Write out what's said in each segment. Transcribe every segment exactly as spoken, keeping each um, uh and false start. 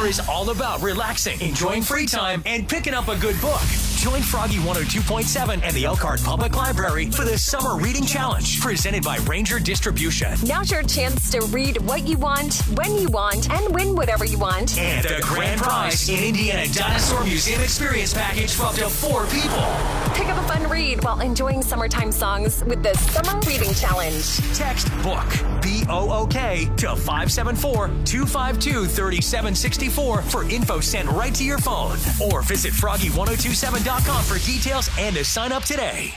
is all about relaxing, enjoying free time, and picking up a good book. Join Froggy one oh two point seven and the Elkhart Public Library for the Summer Reading Challenge, presented by Ranger Distribution. Now's your chance to read what you want, when you want, and win whatever you want. And the grand prize, an Indiana Dinosaur Museum experience package for up to four people. Pick up a fun read while enjoying summertime songs with the Summer Reading Challenge. Text BOOK, B O O K, to five seven four, two five two, three seven six four for info sent right to your phone. Or visit froggy one oh two seven dot com for details and to sign up today.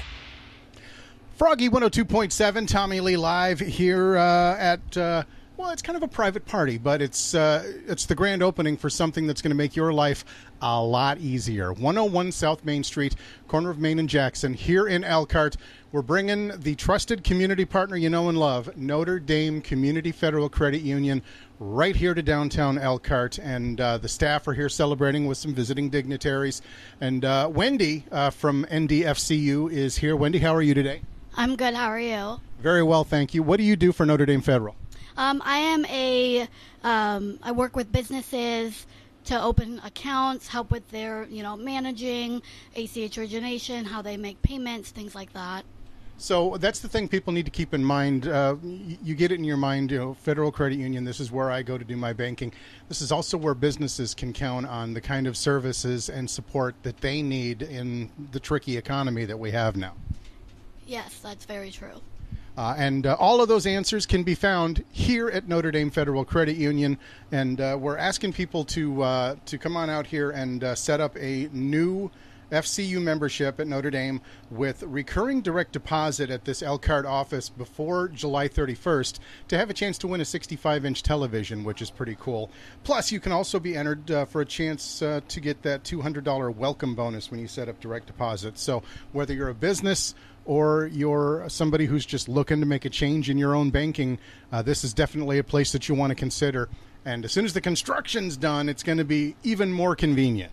Froggy one oh two point seven, Tommy Lee live here uh, at, uh, well, it's kind of a private party, but it's uh, it's the grand opening for something that's going to make your life a lot easier. one oh one South Main Street, corner of Main and Jackson, here in Elkhart. We're bringing the trusted community partner you know and love, Notre Dame Community Federal Credit Union, right here to downtown Elkhart. And uh, the staff are here celebrating with some visiting dignitaries. And uh, Wendy uh, from N D F C U is here. Wendy, how are you today? I'm good. How are you? Very well, thank you. What do you do for Notre Dame Federal? Um, I am a, um, I work with businesses to open accounts, help with their, you know, managing, A C H origination, how they make payments, things like that. So that's the thing people need to keep in mind. Uh, you get it in your mind, you know, Federal Credit Union, this is where I go to do my banking. This is also where businesses can count on the kind of services and support that they need in the tricky economy that we have now. Yes, that's very true. Uh, and uh, all of those answers can be found here at Notre Dame Federal Credit Union. And uh, we're asking people to uh, to come on out here and uh, set up a new F C U membership at Notre Dame with recurring direct deposit at this Elkhart office before July thirty-first to have a chance to win a sixty-five inch television, which is pretty cool. Plus, you can also be entered uh, for a chance uh, to get that two hundred dollars welcome bonus when you set up direct deposit. So whether you're a business or you're somebody who's just looking to make a change in your own banking, uh, this is definitely a place that you want to consider. And as soon as the construction's done, it's going to be even more convenient.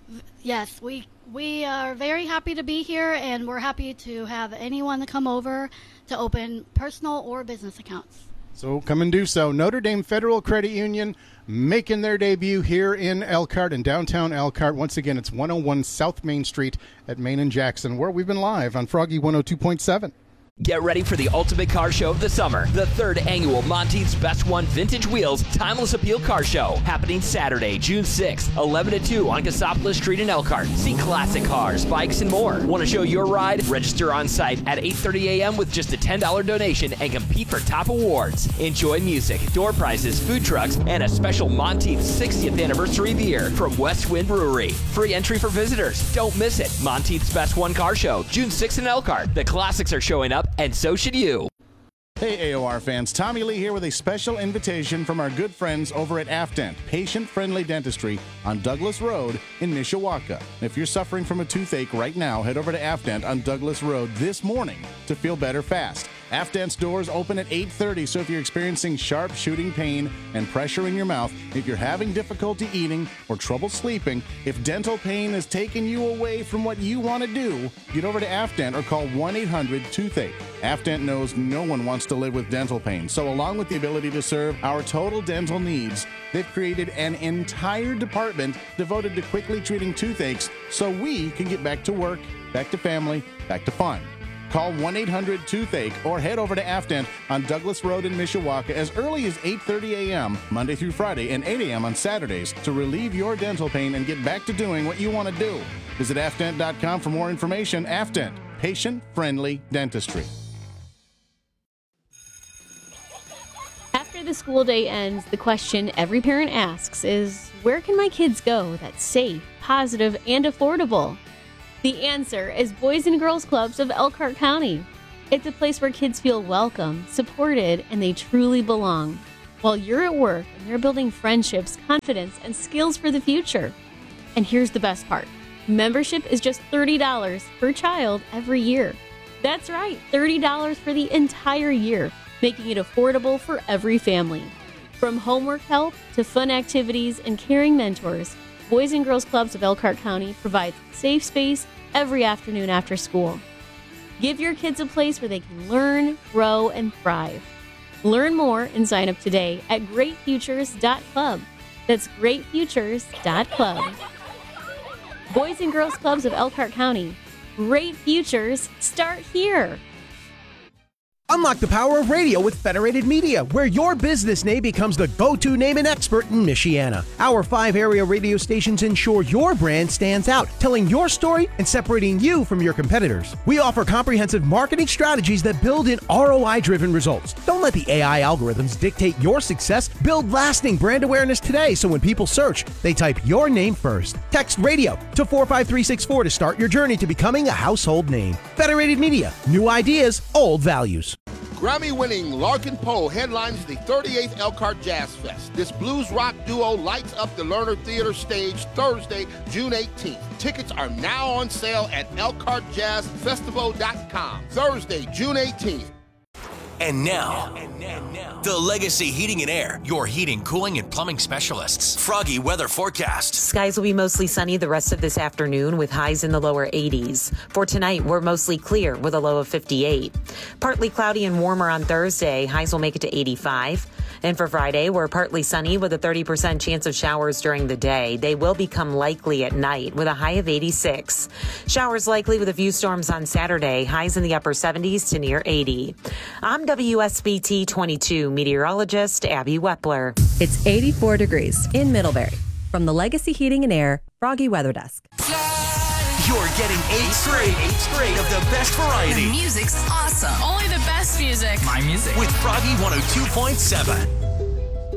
Yes, we we are very happy to be here, and we're happy to have anyone to come over to open personal or business accounts. So come and do so. Notre Dame Federal Credit Union making their debut here in Elkhart, in downtown Elkhart. Once again, it's one oh one South Main Street at Main and Jackson, where we've been live on Froggy one oh two point seven. Get ready for the ultimate car show of the summer, the third annual Monteith's Best One Vintage Wheels Timeless Appeal Car Show, happening Saturday, June sixth, eleven to two on Cassopolis Street in Elkhart. See classic cars, bikes, and more. Want to show your ride? Register on site at eight thirty a.m. with just a ten dollars donation and compete for top awards. Enjoy music, door prizes, food trucks, and a special Monteith's sixtieth anniversary beer from West Wind Brewery. Free entry for visitors. Don't miss it. Monteith's Best One Car Show, June sixth in Elkhart. The classics are showing up, and so should you. Hey A O R fans, Tommy Lee here with a special invitation from our good friends over at Afdent, patient-friendly dentistry on Douglas Road in Mishawaka. If you're suffering from a toothache right now, head over to Afdent on Douglas Road this morning to feel better fast. Afdent's doors open at eight thirty, so if you're experiencing sharp shooting pain and pressure in your mouth, if you're having difficulty eating or trouble sleeping, if dental pain is taking you away from what you want to do, get over to Afdent or call one eight hundred toothache. Afdent knows no one wants to live with dental pain, so along with the ability to serve our total dental needs, they've created an entire department devoted to quickly treating toothaches so we can get back to work, back to family, back to fun. Call one eight hundred toothache or head over to Afdent on Douglas Road in Mishawaka as early as eight thirty a.m. Monday through Friday and eight a.m. on Saturdays to relieve your dental pain and get back to doing what you want to do. Visit afdent dot com for more information. Afdent, patient-friendly dentistry. After the school day ends, the question every parent asks is, where can my kids go that's safe, positive, and affordable? The answer is Boys and Girls Clubs of Elkhart County. It's a place where kids feel welcome, supported, and they truly belong, while you're at work and you're building friendships, confidence, and skills for the future. And here's the best part. Membership is just thirty dollars per child every year. That's right, thirty dollars for the entire year, making it affordable for every family. From homework help to fun activities and caring mentors, Boys and Girls Clubs of Elkhart County provides safe space every afternoon after school. Give your kids a place where they can learn, grow, and thrive. Learn more and sign up today at great futures dot club. That's great futures dot club. Boys and Girls Clubs of Elkhart County. Great futures start here. Unlock the power of radio with Federated Media, where your business name becomes the go-to name and expert in Michiana. Our five area radio stations ensure your brand stands out, telling your story and separating you from your competitors. We offer comprehensive marketing strategies that build in R O I-driven results. Don't let the A I algorithms dictate your success. Build lasting brand awareness today so when people search, they type your name first. Text radio to four five three six four to start your journey to becoming a household name. Federated Media, new ideas, old values. Grammy-winning Larkin Poe headlines the thirty-eighth Elkhart Jazz Fest. This blues rock duo lights up the Lerner Theater stage Thursday, June eighteenth. Tickets are now on sale at elkhart jazz festival dot com. Thursday, June eighteenth. And now, the Legacy Heating and Air, your heating, cooling, and plumbing specialists. Froggy weather forecast. Skies will be mostly sunny the rest of this afternoon with highs in the lower eighties. For tonight, we're mostly clear with a low of fifty-eight. Partly cloudy and warmer on Thursday. Highs will make it to eighty-five. And for Friday, we're partly sunny with a thirty percent chance of showers during the day. They will become likely at night with a high of eighty-six. Showers likely with a few storms on Saturday. Highs in the upper seventies to near eighty. I'm W S B T twenty-two meteorologist Abby Wepler. It's eighty-four degrees in Middlebury. From the Legacy Heating and Air Froggy Weather Desk. You're getting eight straight, eight straight of the best variety. The music's awesome. Only the best music. My music. With Froggy one oh two point seven.